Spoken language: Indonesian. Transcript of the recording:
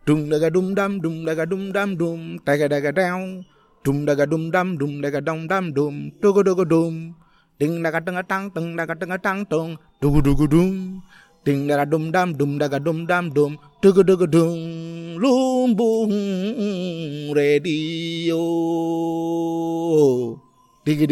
Dum daga dum dam dum daga dum dam dum daga daga down. Dum daga dum dam dum daga dum dam dum dugu dugu dum. Ding daga tang tang tong dugu dugu dum. Ding daga dum daga dum dam dum dugu dugu dum. Lumbung radio. Digi